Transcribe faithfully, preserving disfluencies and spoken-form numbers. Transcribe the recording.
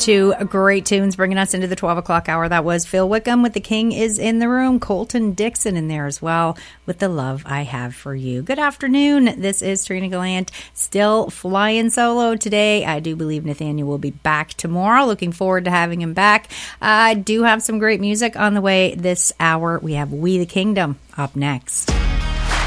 Two great tunes bringing us into the twelve o'clock hour. That was Phil Wickham with The King is in the Room. Colton Dixon in there as well with The Love I Have for You. Good afternoon. This is Trina Gallant, still flying solo today. I do believe Nathaniel will be back tomorrow. Looking forward to having him back. I do have some great music on the way this hour. We have We the Kingdom up next.